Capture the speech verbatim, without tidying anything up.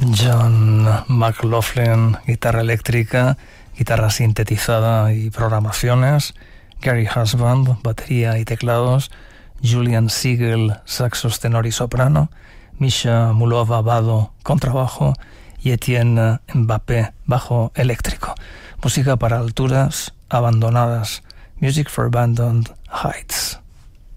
John McLaughlin, guitarra eléctrica, guitarra sintetizada y programaciones. Gary Husband, batería y teclados. Julian Siegel, saxos tenor y soprano. Misha Mulova-Vado, contrabajo. Y Etienne Mbappé, bajo eléctrico. Música para alturas abandonadas. Music for Abandoned Heights.